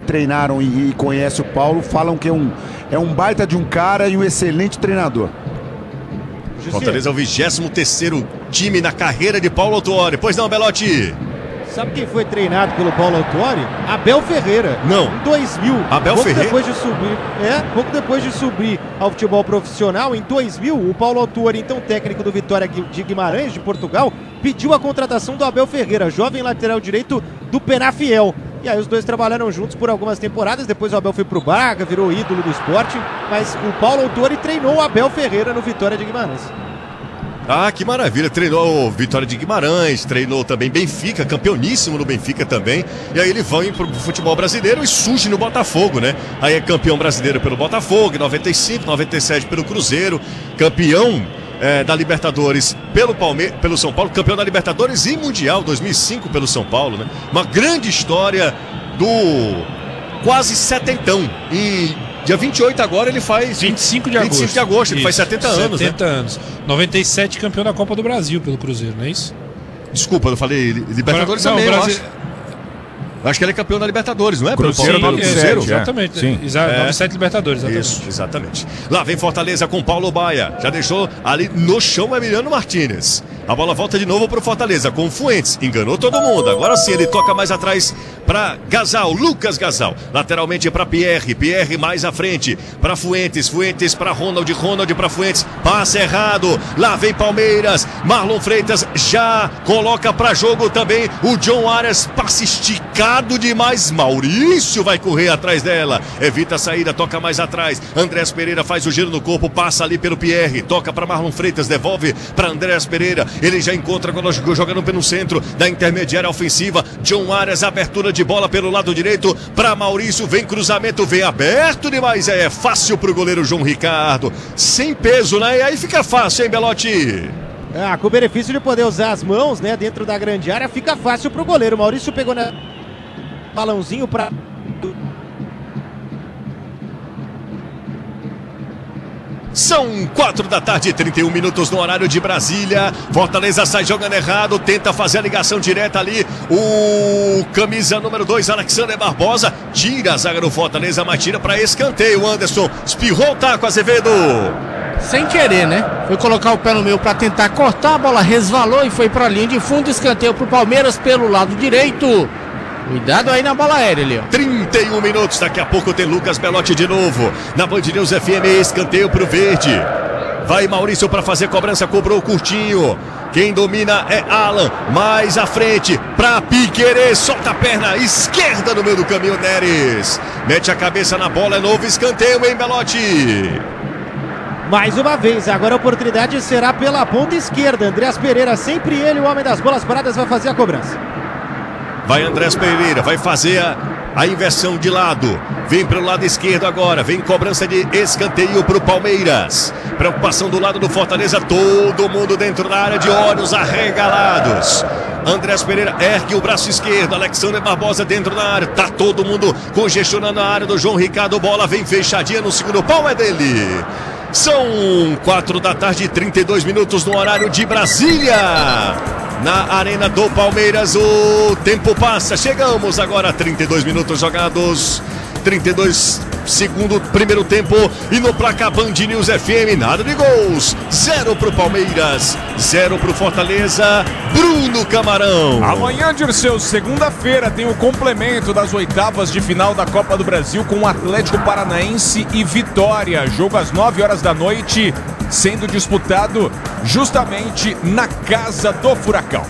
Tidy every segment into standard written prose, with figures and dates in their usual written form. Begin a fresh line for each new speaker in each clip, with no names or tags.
treinaram e conhecem o Paulo falam que é um baita de um cara e um excelente treinador.
Fortaleza é o 23º time na carreira de Paulo Autuori. Pois não, Belotti?
Sabe quem foi treinado pelo Paulo Autuori? Abel Ferreira.
Não.
Em 2000.
Abel Ferreira?
Pouco depois de subir ao futebol profissional, em 2000, o Paulo Autuori, então técnico do Vitória de Guimarães, de Portugal, pediu a contratação do Abel Ferreira, jovem lateral direito do Penafiel. E aí os dois trabalharam juntos por algumas temporadas, depois o Abel foi pro Braga, virou ídolo do esporte, mas o Paulo Autuori treinou o Abel Ferreira no Vitória de Guimarães.
Ah, que maravilha, treinou Vitória de Guimarães, treinou também Benfica, campeoníssimo no Benfica também, e aí ele vai pro futebol brasileiro e surge no Botafogo, né? Aí é campeão brasileiro pelo Botafogo, em 95, 97 pelo Cruzeiro, campeão da Libertadores pelo São Paulo, campeão da Libertadores e Mundial 2005 pelo São Paulo, né? Uma grande história do quase setentão. E dia 28 agora ele faz...
25 de agosto.
25 de agosto, ele faz 70 anos,
70
né?
anos. 97 campeão da Copa do Brasil pelo Cruzeiro, não é isso?
Desculpa, eu falei Libertadores
não,
também,
Brasil...
eu acho. Acho que ele é campeão da Libertadores, não é?
Cruzeiro,
Pelo Cruzeiro?
Exatamente.
Sim.
97 Libertadores, exatamente.
Isso, exatamente. Lá vem Fortaleza com Paulo Baia. Já deixou ali no chão o Emiliano Martínez. A bola volta de novo pro Fortaleza com o Fuentes. Enganou todo mundo. Agora sim ele toca mais atrás para Gasal, Lucas Gasal. Lateralmente para Pierre. Pierre mais à frente para Fuentes. Fuentes para Ronald. Ronald para Fuentes. Passe errado. Lá vem Palmeiras. Marlon Freitas já coloca para jogo também o John Arias. Passe esticado demais. Maurício vai correr atrás dela. Evita a saída, toca mais atrás. Andrés Pereira faz o giro no corpo. Passa ali pelo Pierre. Toca para Marlon Freitas. Devolve para Andrés Pereira. Ele já encontra quando jogando pelo centro da intermediária ofensiva. John Arias, abertura de bola pelo lado direito para Maurício. Vem cruzamento, vem aberto demais. É fácil pro goleiro João Ricardo. Sem peso, né? E aí fica fácil, hein, Belotti?
Com o benefício de poder usar as mãos, né, dentro da grande área, fica fácil pro goleiro. Maurício pegou na balãozinho para...
São 4 da tarde, 31 minutos no horário de Brasília. Fortaleza sai jogando errado, tenta fazer a ligação direta ali. O camisa número 2, Alexander Barbosa, tira a zaga do Fortaleza, mas tira para escanteio. Anderson espirrou o taco, Azevedo.
Sem querer, né? Foi colocar o pé no meio para tentar cortar, a bola resvalou e foi para a linha de fundo. Escanteio para o Palmeiras pelo lado direito. Cuidado aí na bola aérea ali, ó.
31 minutos, daqui a pouco tem Lucas Belotti de novo. Na Band News FM, escanteio pro Verde. Vai Maurício para fazer cobrança, cobrou curtinho. Quem domina é Alan, mais à frente para Piquerez, solta a perna esquerda no meio do caminho, Neres. Mete a cabeça na bola, é novo escanteio, hein, Belotti?
Mais uma vez, agora a oportunidade será pela ponta esquerda. Andrés Pereira, sempre ele, o homem das bolas paradas, vai fazer a cobrança.
Vai Andrés Pereira, vai fazer a inversão de lado. Vem para o lado esquerdo agora. Vem cobrança de escanteio para o Palmeiras. Preocupação do lado do Fortaleza. Todo mundo dentro da área, de olhos arregalados. Andrés Pereira ergue o braço esquerdo. Alexander Barbosa dentro da área. Tá todo mundo congestionando a área do João Ricardo. Bola vem fechadinha no segundo pau, é dele. São 4 da tarde, 32 minutos no horário de Brasília. Na arena do Palmeiras, o tempo passa. Chegamos agora a 32 minutos jogados. 32 segundo, primeiro tempo. E no placar Band News FM, nada de gols. 0 pro Palmeiras, 0 pro Fortaleza. Bruno Camarão.
Amanhã, Dirceu, segunda-feira, tem o complemento das oitavas de final da Copa do Brasil com o Atlético Paranaense e Vitória. Jogo às 9 horas da noite, sendo disputado justamente na Casa do Furacão.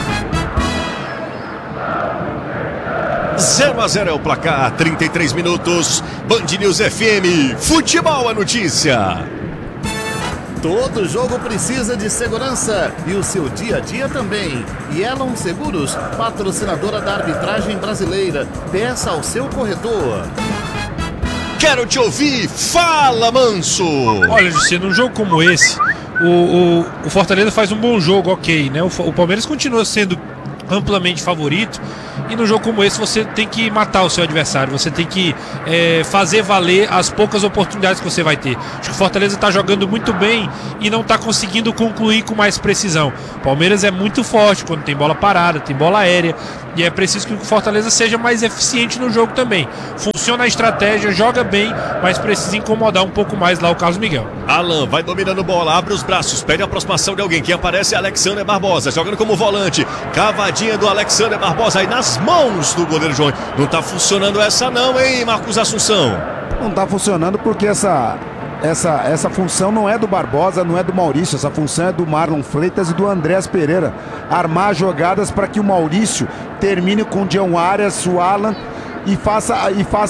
0-0 é o placar, 33 minutos. Band News FM, futebol é notícia.
Todo jogo precisa de segurança e o seu dia a dia também. E Elon Seguros, patrocinadora da arbitragem brasileira. Peça ao seu corretor.
Quero te ouvir, fala, Manso.
Olha, Luciano, num jogo como esse, o Fortaleza faz um bom jogo, ok, né? O Palmeiras continua sendo amplamente favorito e num jogo como esse você tem que matar o seu adversário, você tem que fazer valer as poucas oportunidades que você vai ter. Acho que o Fortaleza está jogando muito bem e não está conseguindo concluir com mais precisão. O Palmeiras é muito forte quando tem bola parada, tem bola aérea, e é preciso que o Fortaleza seja mais eficiente no jogo também. Funciona a estratégia, joga bem, mas precisa incomodar um pouco mais lá o Carlos Miguel.
Alan vai dominando bola, abre os braços, pede a aproximação de alguém. Quem aparece é Alexander Barbosa, jogando como volante. Cavadinha do Alexander Barbosa aí nas mãos do goleiro João. Não tá funcionando essa não, hein, Marcos Assunção?
Não tá funcionando porque essa função não é do Barbosa, não é do Maurício. Essa função é do Marlon Freitas e do Andrés Pereira. Armar jogadas para que o Maurício termine com o John Arias, o Alan, e faça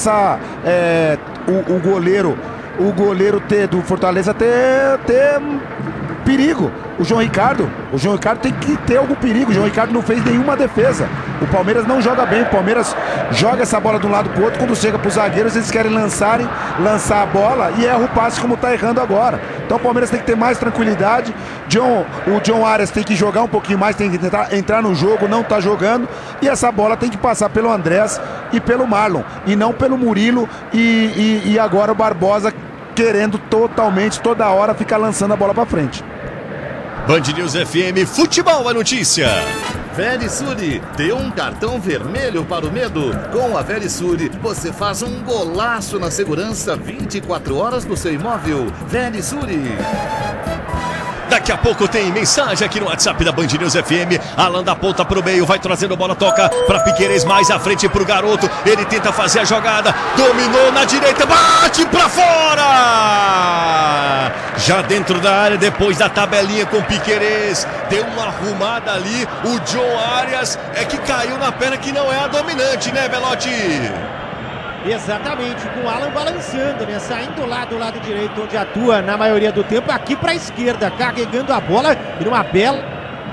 o goleiro do Fortaleza ter perigo. O João Ricardo tem que ter algum perigo. O João Ricardo não fez nenhuma defesa. O Palmeiras não joga bem. O Palmeiras joga essa bola de um lado pro outro. Quando chega pros zagueiros, eles querem lançar a bola e erra o passe como tá errando agora. Então o Palmeiras tem que ter mais tranquilidade. O John Arias tem que jogar um pouquinho mais, tem que tentar entrar no jogo, não tá jogando. E essa bola tem que passar pelo Andrés e pelo Marlon, e não pelo Murilo e agora o Barbosa querendo totalmente, toda hora, ficar lançando a bola pra frente.
Band News FM, futebol é notícia.
Verisure, dê um cartão vermelho para o medo. Com a Verisure, você faz um golaço na segurança 24 horas no seu imóvel. Verisure.
Daqui a pouco tem mensagem aqui no WhatsApp da Band News FM. Alan da ponta pro meio, vai trazendo bola, toca para Piquerez, mais à frente pro garoto. Ele tenta fazer a jogada, dominou na direita, bate pra fora! Já dentro da área, depois da tabelinha com Piquerez, deu uma arrumada ali. O John Arias é que caiu na perna que não é a dominante, né, Belotti?
Exatamente, com o Alan balançando, né? Saindo lá do lado direito, onde atua na maioria do tempo, aqui para a esquerda, carregando a bola e numa bela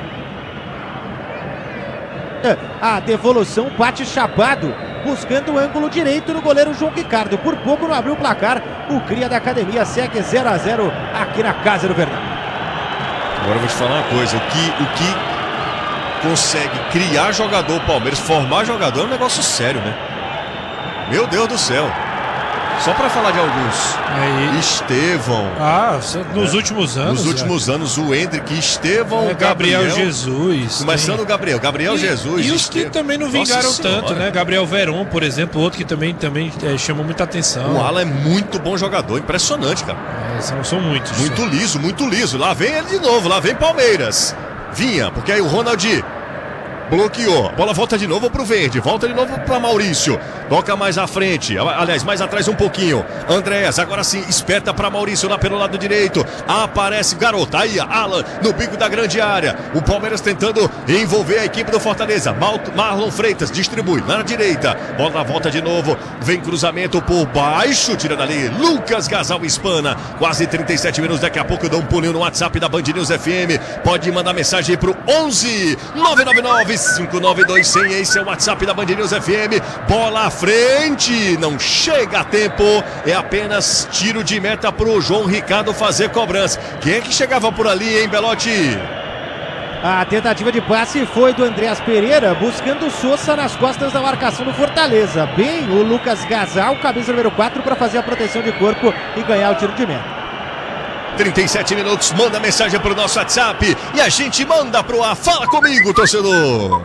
a devolução, bate chapado, buscando o ângulo direito no goleiro João Ricardo. Por pouco não abriu o placar. O cria da academia segue 0-0 aqui na casa do Verdão.
Agora eu vou te falar uma coisa, o que consegue criar jogador, o Palmeiras, formar jogador é um negócio sério, né? Meu Deus do céu. Só para falar de alguns. Estevão.
Nos últimos anos.
Nos últimos anos, o Hendrick, Estevão,
Gabriel Jesus.
Começando o Gabriel Jesus.
E os que também não vingaram tanto, né? Gabriel Veron, por exemplo, outro que também chamou muita atenção.
O Alan é muito bom jogador, impressionante, cara.
São muitos.
Muito liso. Lá vem ele de novo, lá vem Palmeiras. Vinha, porque aí o Ronald bloqueou, bola volta de novo pro Verde, volta de novo para Maurício, toca mais à frente, aliás, mais atrás um pouquinho, Andréas, agora sim, esperta para Maurício lá pelo lado direito, aparece garota, aí Alan no bico da grande área, o Palmeiras tentando envolver a equipe do Fortaleza, Marlon Freitas distribui na direita, bola volta de novo, vem cruzamento por baixo, tira dali, Lucas Gasal espana, quase 37 minutos, daqui a pouco eu dou um pulinho no WhatsApp da Band News FM, pode mandar mensagem aí pro 11 999 592-100, esse é o WhatsApp da Band News FM. Bola à frente, não chega a tempo, é apenas tiro de meta pro João Ricardo fazer cobrança. Quem é que chegava por ali, hein, Belotti?
A tentativa de passe foi do Andrés Pereira, buscando o Sousa nas costas da marcação do Fortaleza. Bem, o Lucas Gasal, camisa número 4, para fazer a proteção de corpo e ganhar o tiro de meta.
37 minutos, manda mensagem pro nosso WhatsApp e a gente manda pro ar. Fala comigo, torcedor.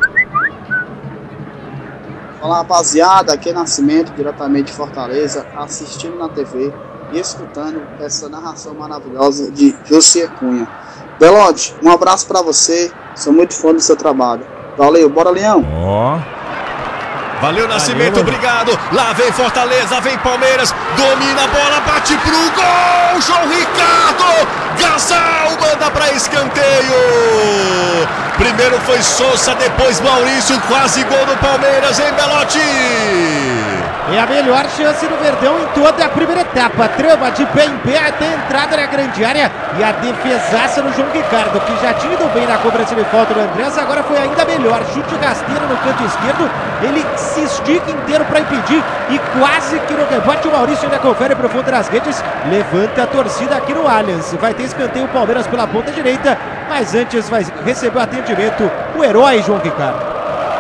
Fala, rapaziada, aqui é Nascimento, diretamente de Fortaleza, assistindo na TV e escutando essa narração maravilhosa de José Cunha. Belotti, um abraço pra você, sou muito fã do seu trabalho. Valeu, bora Leão!
Valeu, Nascimento, obrigado. Lá vem Fortaleza, vem Palmeiras, domina a bola, bate pro gol. João Ricardo, Gasal manda pra escanteio. Primeiro foi Sousa, depois Maurício, quase gol do Palmeiras, hein, Belotti?
É a melhor chance do Verdão em toda a primeira etapa. Trama de pé em pé até a entrada na grande área e a defesaça no João Ricardo, que já tinha ido bem na cobrança de falta do Andrés, agora foi ainda melhor. Chute rasteiro no canto esquerdo, ele se estica inteiro para impedir e quase que no rebote o Maurício ainda confere pro fundo das redes, levanta a torcida aqui no Allianz. Vai ter escanteio o Palmeiras pela ponta direita, mas antes vai receber o atendimento o herói João Ricardo.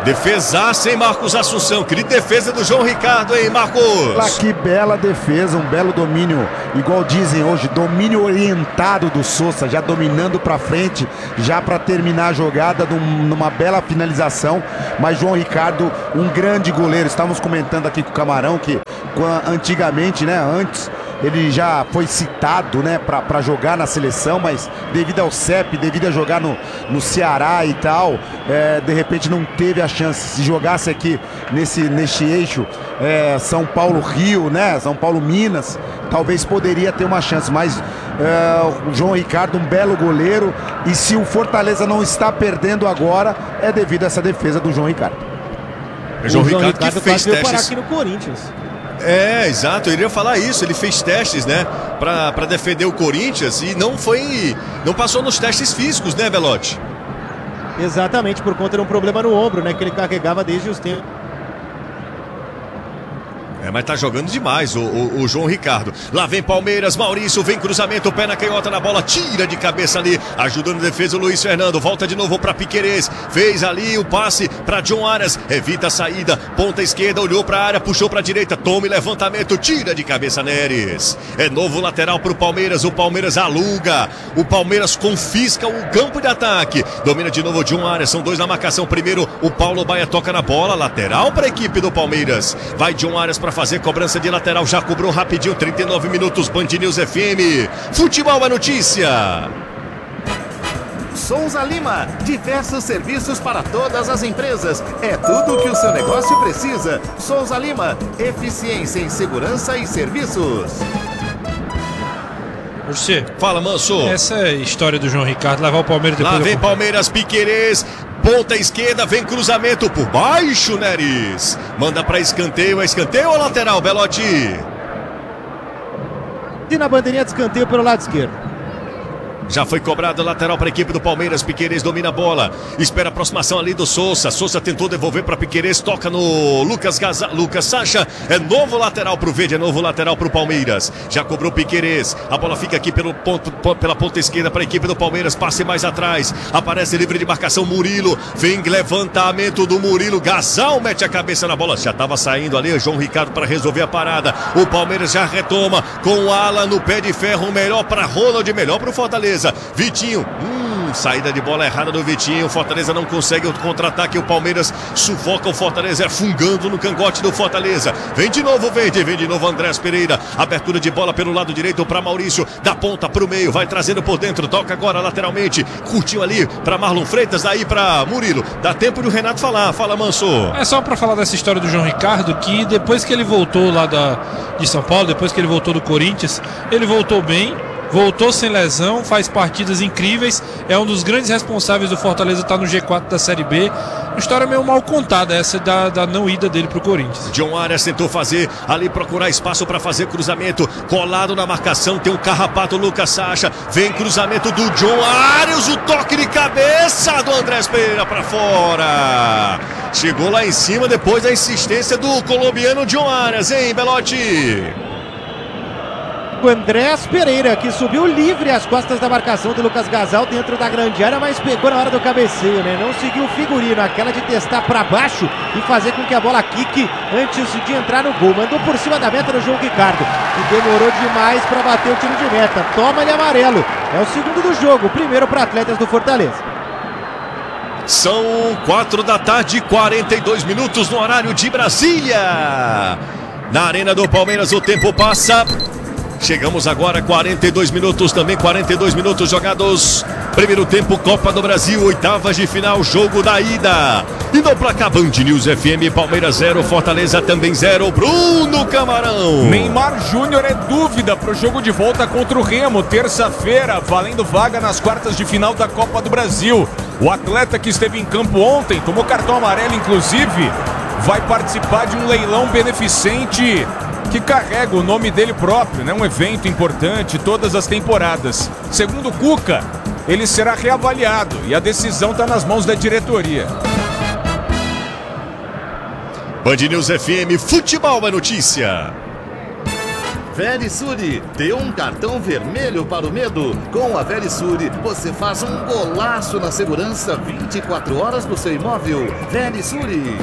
Defesaça, hein, Marcos Assunção? Que defesa do João Ricardo, hein, Marcos?
Que bela defesa, um belo domínio, igual dizem hoje, domínio orientado do Sousa, já dominando pra frente, já pra terminar a jogada numa bela finalização. Mas João Ricardo, um grande goleiro. Estávamos comentando aqui com o Camarão que antigamente, né, antes ele já foi citado, né, para jogar na seleção, mas devido ao CEP, devido a jogar no Ceará e tal, de repente não teve a chance. Se jogasse aqui neste eixo, São Paulo-Rio, né, São Paulo-Minas, talvez poderia ter uma chance, mas o João Ricardo, um belo goleiro, e se o Fortaleza não está perdendo agora, é devido a essa defesa do João Ricardo.
O João Ricardo que fez testes parar aqui no Corinthians.
Exato, eu iria falar isso. Ele fez testes, né, pra defender o Corinthians e não passou nos testes físicos, né, Belotti?
Exatamente, por conta de um problema no ombro, né, que ele carregava desde os tempos.
Mas tá jogando demais o João Ricardo. Lá vem Palmeiras, Maurício, vem cruzamento, pé na canhota na bola, tira de cabeça ali, ajudando a defesa o Luiz Fernando, volta de novo pra Piquerez, fez ali o passe pra John Arias, evita a saída, ponta esquerda, olhou pra área, puxou pra direita, tome levantamento, tira de cabeça Neres. É novo lateral pro Palmeiras, o Palmeiras aluga, o Palmeiras confisca o campo de ataque, domina de novo o John Arias, são dois na marcação, primeiro o Paulo Baia toca na bola, lateral pra equipe do Palmeiras, vai John Arias pra fazer cobrança de lateral, já cobrou rapidinho, 39 minutos, Band News FM, futebol é notícia.
Souza Lima, diversos serviços para todas as empresas, é tudo o que o seu negócio precisa. Souza Lima, eficiência em segurança e serviços.
Você
fala, Manso.
Essa é a história do João Ricardo, levar o Palmeiras depois.
Lá vem Palmeiras, Piquerez, ponta esquerda, vem cruzamento por baixo, Neres. Manda para escanteio, é escanteio ou lateral, Belotti?
E na bandeirinha de escanteio pelo lado esquerdo.
Já foi cobrado lateral para a equipe do Palmeiras. Piquerez domina a bola, espera a aproximação ali do Sousa. Sousa tentou devolver para Piquerez, toca no Lucas Sacha. É novo lateral para o Verde, é novo lateral para o Palmeiras. Já cobrou Piquerez, a bola fica aqui pela ponta esquerda para a equipe do Palmeiras. Passe mais atrás, aparece livre de marcação Murilo. Vem levantamento do Murilo. Gasal mete a cabeça na bola, já estava saindo ali o João Ricardo para resolver a parada. O Palmeiras já retoma com o Alan no pé de ferro. Melhor para Ronald, melhor para o Fortaleza. Vitinho, saída de bola errada do Vitinho. Fortaleza não consegue o contra-ataque. O Palmeiras sufoca o Fortaleza, afungando no cangote do Fortaleza. Vem de novo o Verde, vem de novo Andrés Pereira. Abertura de bola pelo lado direito para Maurício, da ponta para o meio, vai trazendo por dentro, toca agora lateralmente, curtiu ali para Marlon Freitas, aí para Murilo. Dá tempo do Renato falar, fala, Manso.
É só para falar dessa história do João Ricardo, que depois que ele voltou lá de São Paulo, depois que ele voltou do Corinthians, ele voltou bem. Voltou sem lesão, faz partidas incríveis, é um dos grandes responsáveis do Fortaleza estar no G4 da Série B. Uma história meio mal contada essa da não ida dele pro Corinthians.
John Arias tentou fazer ali, procurar espaço para fazer cruzamento, colado na marcação, tem um carrapato, Lucas Sacha, vem cruzamento do John Arias, o toque de cabeça do Andrés Pereira para fora. Chegou lá em cima depois da insistência do colombiano John Arias, hein, Belotti?
O Andrés Pereira, que subiu livre às costas da marcação do Lucas Gasal dentro da grande área, mas pegou na hora do cabeceio, né? Não seguiu o figurino, aquela de testar para baixo e fazer com que a bola quique antes de entrar no gol. Mandou por cima da meta do João Ricardo, que demorou demais para bater o tiro de meta. Toma-lhe amarelo. É o segundo do jogo, o primeiro para atletas do Fortaleza.
São 4 da tarde, 42 minutos no horário de Brasília. Na Arena do Palmeiras o tempo passa. Chegamos agora, 42 minutos, também 42 minutos jogados. Primeiro tempo, Copa do Brasil, oitavas de final, jogo da ida. E no placar Band News FM, Palmeiras 0, Fortaleza também 0. Bruno Camarão.
Neymar Júnior é dúvida para o jogo de volta contra o Remo, terça-feira, valendo vaga nas quartas de final da Copa do Brasil. O atleta que esteve em campo ontem, tomou cartão amarelo inclusive, vai participar de um leilão beneficente que carrega o nome dele próprio, né? Um evento importante todas as temporadas. Segundo o Cuca, ele será reavaliado e a decisão está nas mãos da diretoria.
Band News FM, futebol é notícia.
Verisure, deu um cartão vermelho para o medo. Com a Verisure, você faz um golaço na segurança 24 horas no seu imóvel. Verisure.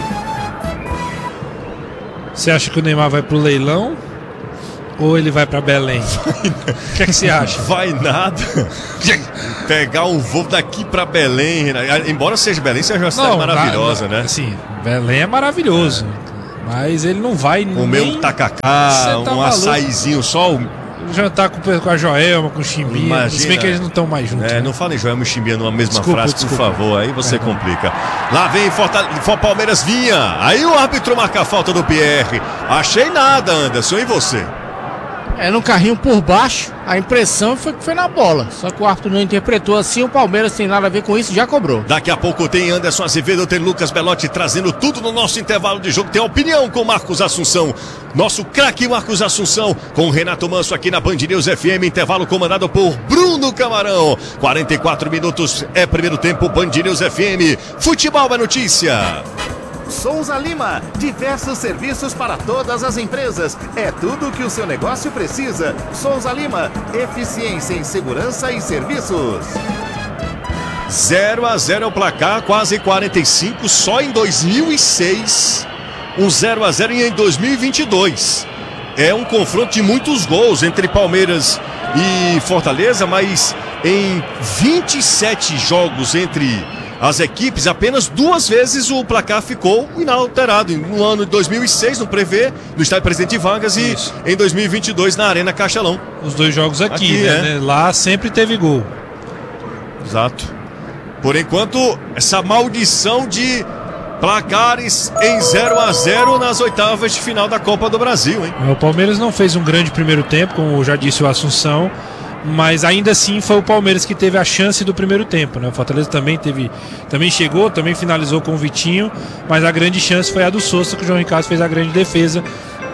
Você acha que o Neymar vai pro leilão ou ele vai pra Belém? O que é que você acha?
Vai nada. Pegar um voo daqui pra Belém, né? Embora seja Belém, seja uma cidade maravilhosa, né?
Sim, Belém é maravilhoso, mas ele não vai
comer um tacacá, um açaizinho, só
jantar com a Joelma, com o Chimbinha.
Imagina,
se bem que eles não estão mais juntos.
É,
né?
Não falem Joelma e Chimbinha numa mesma frase,
desculpa.
por favor. Aí você complica. Lá vem Palmeiras vinha. Aí o árbitro marca a falta do Pierre. Achei nada, Anderson. E você?
No carrinho por baixo, a impressão foi que foi na bola. Só que o árbitro não interpretou assim, o Palmeiras tem nada a ver com isso, já cobrou.
Daqui a pouco tem Anderson Azevedo, tem Lucas Belotti trazendo tudo no nosso intervalo de jogo. Tem a opinião com Marcos Assunção. Nosso craque Marcos Assunção com o Renato Manso aqui na Band News FM. Intervalo comandado por Bruno Camarão. 44 minutos é primeiro tempo, Band News FM. Futebol é notícia.
Souza Lima, diversos serviços para todas as empresas. É tudo o que o seu negócio precisa. Souza Lima, eficiência em segurança e serviços.
0-0 é o placar, quase 45, só em 2006. Um 0-0 em 2022. É um confronto de muitos gols entre Palmeiras e Fortaleza, mas em 27 jogos entre as equipes, apenas 2 vezes o placar ficou inalterado. No ano de 2006, no Prevê, no estádio Presidente Vargas, e em 2022 na Arena Castelão.
Os 2 jogos aqui, né? Lá sempre teve gol.
Exato. Por enquanto, essa maldição de placares em 0-0 nas oitavas de final da Copa do Brasil, hein?
O Palmeiras não fez um grande primeiro tempo, como já disse o Assunção, mas ainda assim foi o Palmeiras que teve a chance do primeiro tempo, né? O Fortaleza também chegou, também finalizou com o Vitinho, mas a grande chance foi a do Sousa, que o João Ricardo fez a grande defesa.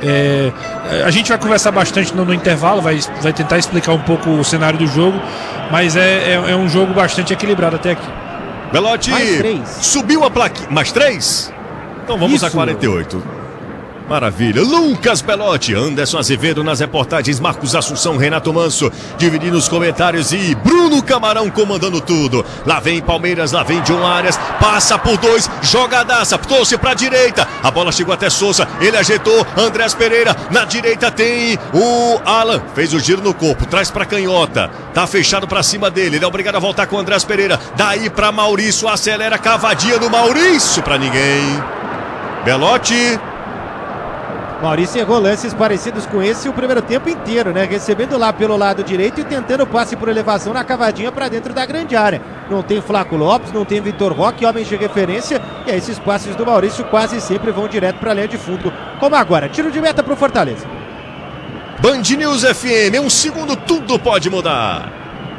A gente vai conversar bastante no intervalo, vai tentar explicar um pouco o cenário do jogo, mas é um jogo bastante equilibrado até aqui.
Belotti subiu a plaquinha. Mais 3? Então vamos a 48. Maravilha. Lucas Belotti, Anderson Azevedo nas reportagens, Marcos Assunção, Renato Manso dividindo os comentários e Bruno Camarão comandando tudo. Lá vem Palmeiras, lá vem John Arias, passa por 2, jogadaça, trouxe pra direita, a bola chegou até Sousa, ele ajeitou, Andrés Pereira, na direita tem o Alan, fez o giro no corpo, traz pra canhota, tá fechado pra cima dele, ele é obrigado a voltar com o Andrés Pereira, daí pra Maurício, acelera, cavadinha do Maurício pra ninguém. Belotti.
Maurício errou lances parecidos com esse o primeiro tempo inteiro, né? Recebendo lá pelo lado direito e tentando o passe por elevação na cavadinha para dentro da grande área. Não tem Flaco Lopes, não tem Vitor Roque, homens de referência, e aí esses passes do Maurício quase sempre vão direto para a linha de fundo. Como agora, tiro de meta para o Fortaleza.
Band News FM, em um segundo tudo pode mudar.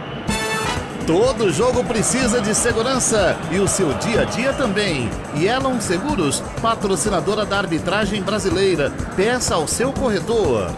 Todo jogo precisa de segurança e o seu dia a dia também. Yellow Seguros, patrocinadora da arbitragem brasileira. Peça ao seu corretor.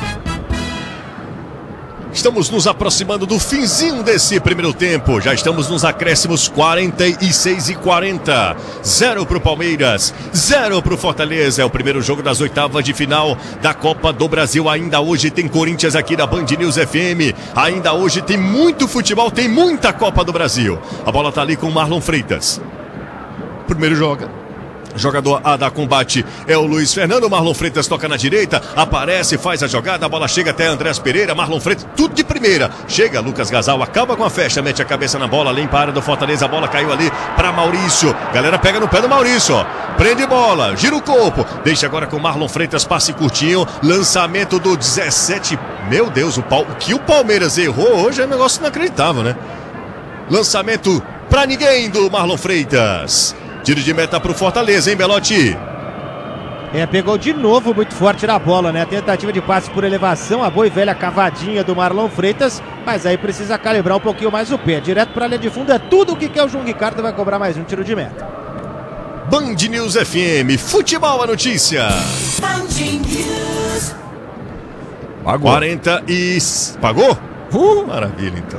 Estamos nos aproximando do finzinho desse primeiro tempo. Já estamos nos acréscimos 46 e 40. 0 pro Palmeiras, 0 pro Fortaleza. É o primeiro jogo das oitavas de final da Copa do Brasil. Ainda hoje tem Corinthians aqui na Band News FM. Ainda hoje tem muito futebol, tem muita Copa do Brasil. A bola tá ali com o Marlon Freitas. Primeiro jogador a dar combate é o Luiz Fernando. Marlon Freitas toca na direita, aparece, faz a jogada, a bola chega até Andrés Pereira. Marlon Freitas, tudo de primeira. Chega Lucas Gasal, acaba com a festa, mete a cabeça na bola, limpa a área do Fortaleza. A bola caiu ali para Maurício. Galera pega no pé do Maurício, ó. Prende bola, gira o corpo. Deixa agora com Marlon Freitas, passe curtinho. Lançamento do 17. Meu Deus, o que o Palmeiras errou hoje é um negócio inacreditável, né? Lançamento para ninguém do Marlon Freitas. Tiro de meta pro Fortaleza, hein, Belotti?
Pegou de novo muito forte na bola, né? Tentativa de passe por elevação, a boa e velha cavadinha do Marlon Freitas, mas aí precisa calibrar um pouquinho mais o pé. Direto pra linha de fundo, é tudo o que quer o João Ricardo, vai cobrar mais um tiro de meta.
Band News FM, futebol a notícia.
Band News.
Pagou. 40 e... Pagou? Maravilha, então.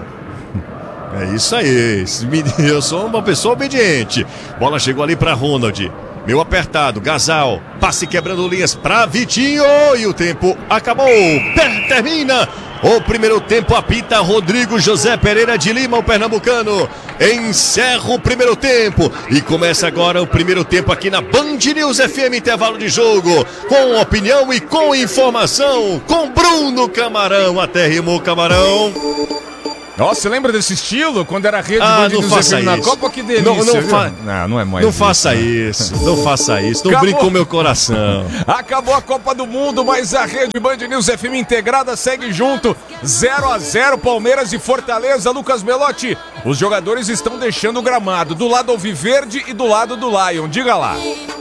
É isso aí, eu sou uma pessoa obediente. Bola chegou ali para Ronald. Meio apertado, Gasal, passe quebrando linhas pra Vitinho e o tempo acabou. Termina o primeiro tempo, apita Rodrigo José Pereira de Lima, o pernambucano. Encerra o primeiro tempo e começa agora o primeiro tempo aqui na Band News FM, intervalo de jogo, com opinião e com informação, com Bruno Camarão. Até rimou, Camarão.
Nossa, você lembra desse estilo? Quando era rede
Band
News FM na Copa, que delícia.
Não é mais. Não faça isso. Não faça isso. Não brinque com o meu coração.
Acabou a Copa do Mundo, mas a rede Band News FM integrada segue junto. 0-0, Palmeiras e Fortaleza. Lucas Belotti, os jogadores estão deixando o gramado do lado alviverde e do lado do Lion. Diga lá.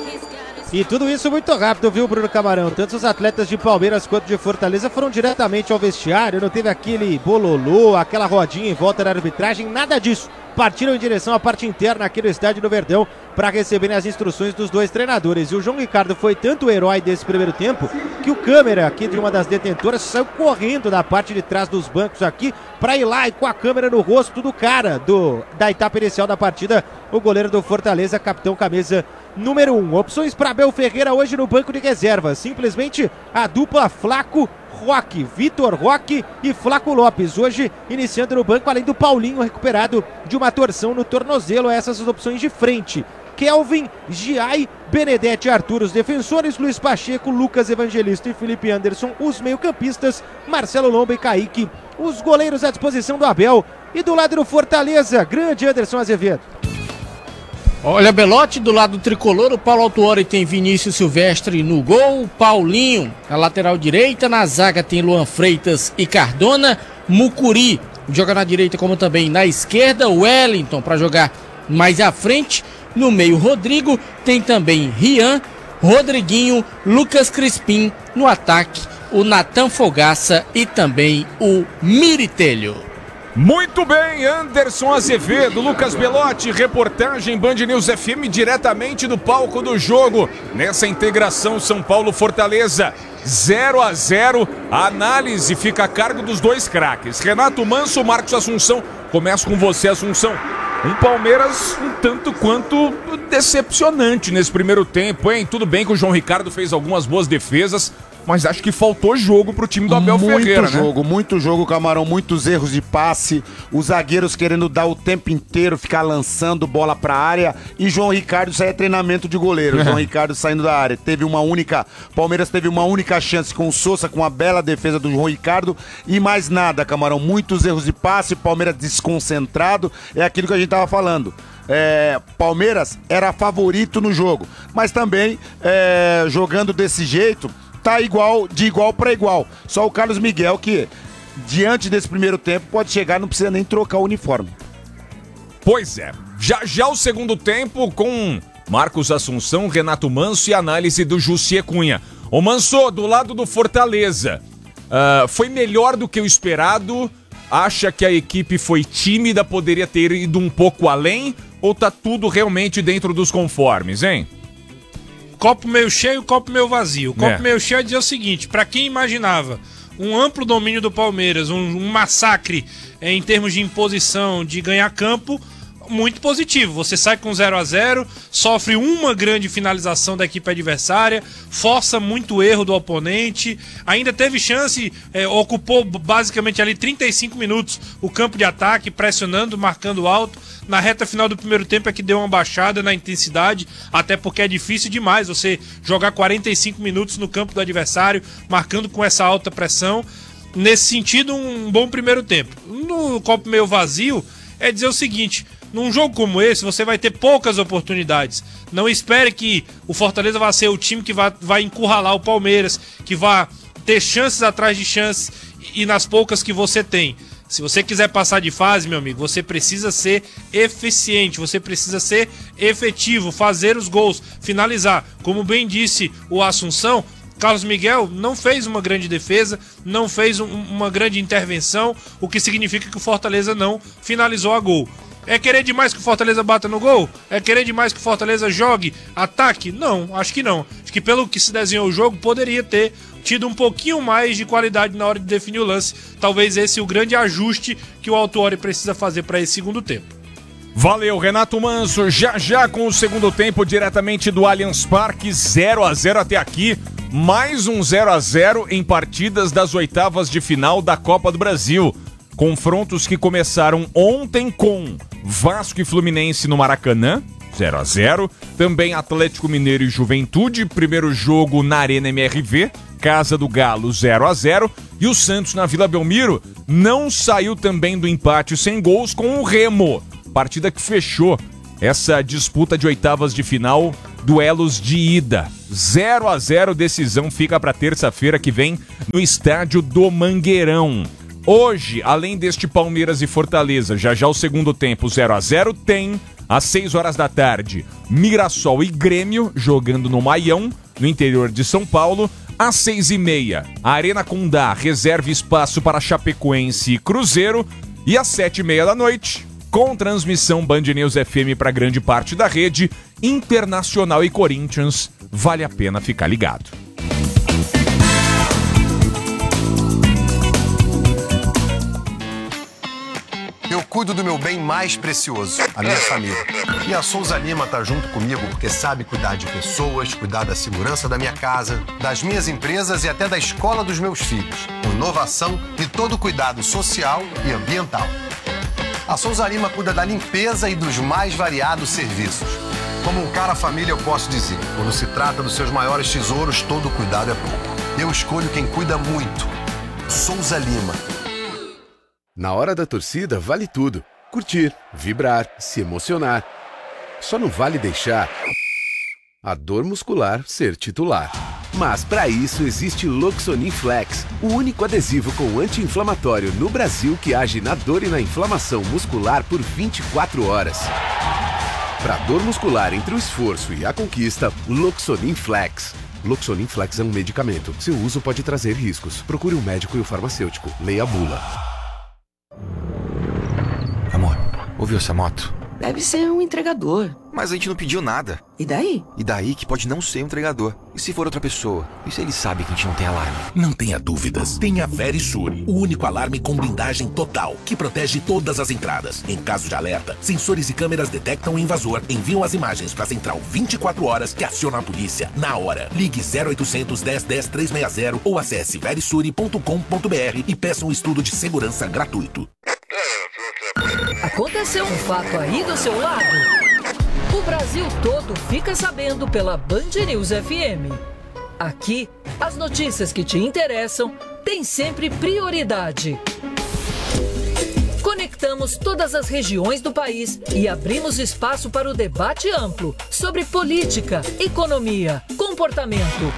E tudo isso muito rápido, viu, Bruno Camarão? Tanto os atletas de Palmeiras quanto de Fortaleza foram diretamente ao vestiário, não teve aquele bololô, aquela rodinha em volta da arbitragem, nada disso. Partiram em direção à parte interna aqui do estádio do Verdão para receberem as instruções dos dois treinadores. E o João Ricardo foi tanto o herói desse primeiro tempo que o câmera aqui de uma das detentoras saiu correndo da parte de trás dos bancos aqui para ir lá e com a câmera no rosto do cara da etapa inicial da partida, o goleiro do Fortaleza, capitão camisa número 1. Opções para Abel Ferreira hoje no banco de reserva. Simplesmente a dupla Flaco Roque, Vitor Roque e Flaco Lopes. Hoje iniciando no banco, além do Paulinho recuperado de uma torção no tornozelo. Essas as opções de frente. Kelvin, Giai, Benedetti e Arthur, os defensores, Luiz Pacheco, Lucas Evangelista e Felipe Anderson, os meio-campistas, Marcelo Lomba e Kaique, os goleiros à disposição do Abel. E do lado do Fortaleza, grande Anderson Azevedo.
Olha, Belotti, do lado do tricolor, o Paulo Autuori tem Vinícius Silvestre no gol, Paulinho na lateral direita, na zaga tem Luan Freitas e Cardona, Mucuri joga na direita como também na esquerda, Wellington para jogar mais à frente, no meio Rodrigo, tem também Rian, Rodriguinho, Lucas Crispim, no ataque o Natan Fogaça e também o Miritelho.
Muito bem, Anderson Azevedo, Lucas Belotti, reportagem Band News FM diretamente do palco do jogo. Nessa integração São Paulo-Fortaleza, 0-0, a análise fica a cargo dos dois craques, Renato Manso, Marcos Assunção. Começo com você, Assunção. Um Palmeiras um tanto quanto decepcionante nesse primeiro tempo, hein? Tudo bem que o João Ricardo fez algumas boas defesas, mas acho que faltou jogo pro time do Abel Ferreira, né?
Muito jogo, Camarão, muitos erros de passe, os zagueiros querendo dar o tempo inteiro, ficar lançando bola pra área, e João Ricardo, isso aí é treinamento de goleiro, João Ricardo saindo da área, Palmeiras teve uma única chance com o Sousa, com a bela defesa do João Ricardo, e mais nada, Camarão, muitos erros de passe, Palmeiras desconcentrado, é aquilo que a gente tava falando. Palmeiras era favorito no jogo, mas também jogando desse jeito, tá de igual para igual. Só o Carlos Miguel que, diante desse primeiro tempo, pode chegar, não precisa nem trocar o uniforme.
Pois é. Já o segundo tempo com Marcos Assunção, Renato Manso e análise do Jussier Cunha. Ô Manso, do lado do Fortaleza, foi melhor do que o esperado? Acha que a equipe foi tímida, poderia ter ido um pouco além? Ou tá tudo realmente dentro dos conformes, hein?
Copo meio cheio, copo meio vazio. Copo meio cheio é dizer o seguinte, para quem imaginava um amplo domínio do Palmeiras, um massacre em termos de imposição, de ganhar campo, muito positivo. Você sai com 0-0, sofre uma grande finalização da equipe adversária, força muito erro do oponente, ainda teve chance, ocupou basicamente ali 35 minutos o campo de ataque, pressionando, marcando alto. Na reta final do primeiro tempo é que deu uma baixada na intensidade, até porque é difícil demais você jogar 45 minutos no campo do adversário, marcando com essa alta pressão. Nesse sentido, um bom primeiro tempo. No copo meio vazio, é dizer o seguinte: num jogo como esse, você vai ter poucas oportunidades. Não espere que o Fortaleza vai ser o time que vai encurralar o Palmeiras, que vai ter chances atrás de chances, e nas poucas que você tem. Se você quiser passar de fase, meu amigo, você precisa ser eficiente, você precisa ser efetivo, fazer os gols, finalizar. Como bem disse o Assunção, Carlos Miguel não fez uma grande defesa, não fez uma grande intervenção, o que significa que o Fortaleza não finalizou a gol. É querer demais que o Fortaleza bata no gol? É querer demais que o Fortaleza jogue, ataque? Não, acho que não. Acho que pelo que se desenhou o jogo, poderia ter tido um pouquinho mais de qualidade na hora de definir o lance. Talvez esse é o grande ajuste que o Autuori precisa fazer para esse segundo tempo.
Valeu, Renato Manso. Já com o segundo tempo diretamente do Allianz Parque, 0-0 até aqui. Mais um 0-0 em partidas das oitavas de final da Copa do Brasil. Confrontos que começaram ontem com Vasco e Fluminense no Maracanã, 0-0. Também Atlético Mineiro e Juventude, primeiro jogo na Arena MRV, Casa do Galo, 0-0. E o Santos na Vila Belmiro não saiu também do empate sem gols com o Remo. Partida que fechou essa disputa de oitavas de final, duelos de ida. 0-0, decisão fica para terça-feira que vem no estádio do Mangueirão. Hoje, além deste Palmeiras e Fortaleza, já o segundo tempo 0-0, tem às 6 horas da tarde Mirassol e Grêmio jogando no Maião, no interior de São Paulo. Às 6h30, a Arena Condá reserva espaço para Chapecoense e Cruzeiro. E às 7h30 da noite, com transmissão Band News FM para grande parte da rede, Internacional e Corinthians. Vale a pena ficar ligado.
Eu cuido do meu bem mais precioso, a minha família. E a Souza Lima tá junto comigo porque sabe cuidar de pessoas, cuidar da segurança da minha casa, das minhas empresas e até da escola dos meus filhos. Com inovação e todo cuidado social e ambiental. A Souza Lima cuida da limpeza e dos mais variados serviços. Como um cara família, eu posso dizer, quando se trata dos seus maiores tesouros, todo cuidado é pouco. Eu escolho quem cuida muito. Souza Lima.
Na hora da torcida, vale tudo. Curtir, vibrar, se emocionar. Só não vale deixar a dor muscular ser titular. Mas para isso existe Loxonin Flex, o único adesivo com anti-inflamatório no Brasil que age na dor e na inflamação muscular por 24 horas. Para dor muscular entre o esforço e a conquista, Loxonin Flex. Loxonin Flex é um medicamento. Seu uso pode trazer riscos. Procure um médico e o farmacêutico. Leia a bula.
Amor, ouviu essa moto?
Deve ser um entregador.
Mas a gente não pediu nada.
E daí?
E daí que pode não ser um entregador. E se for outra pessoa? E se ele sabe que a gente não tem alarme?
Não tenha dúvidas. Tenha Verisure, o único alarme com blindagem total, que protege todas as entradas. Em caso de alerta, sensores e câmeras detectam o invasor, enviam as imagens para a central 24 horas que aciona a polícia na hora. Ligue 0800 10 10 360 ou acesse verisure.com.br e peça um estudo de segurança gratuito.
Aconteceu um fato aí do seu lado? O Brasil todo fica sabendo pela Band News FM. Aqui, as notícias que te interessam têm sempre prioridade. Conectamos todas as regiões do país e abrimos espaço para o debate amplo sobre política, economia, comportamento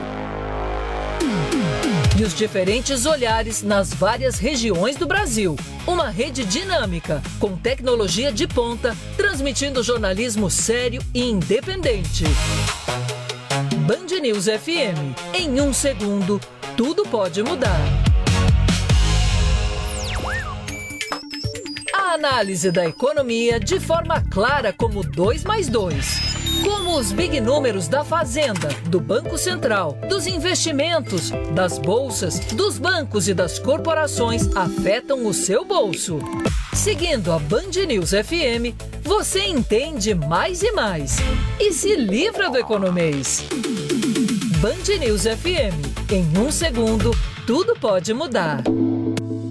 e os diferentes olhares nas várias regiões do Brasil. Uma rede dinâmica, com tecnologia de ponta, transmitindo jornalismo sério e independente. Band News FM. Em um segundo, tudo pode mudar. A análise da economia de forma clara como 2 mais 2. Como os big números da Fazenda, do Banco Central, dos investimentos, das bolsas, dos bancos e das corporações afetam o seu bolso. Seguindo a Band News FM, você entende mais e mais. E se livra do economês. Band News FM. Em um segundo, tudo pode mudar.